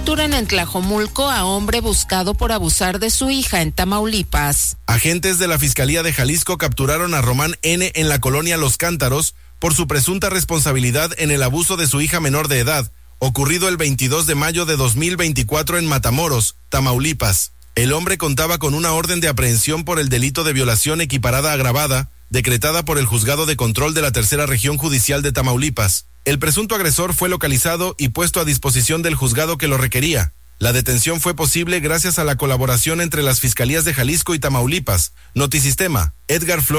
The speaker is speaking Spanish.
Capturan en Tlajomulco a hombre buscado por abusar de su hija en Tamaulipas. Agentes de la Fiscalía de Jalisco capturaron a Román N. en la colonia Los Cántaros por su presunta responsabilidad en el abuso de su hija menor de edad, ocurrido el 22 de mayo de 2024 en Matamoros, Tamaulipas. El hombre contaba con una orden de aprehensión por el delito de violación equiparada agravada, decretada por el Juzgado de Control de la Tercera Región Judicial de Tamaulipas. El presunto agresor fue localizado y puesto a disposición del juzgado que lo requería. La detención fue posible gracias a la colaboración entre las Fiscalías de Jalisco y Tamaulipas. Notisistema, Edgar Flores.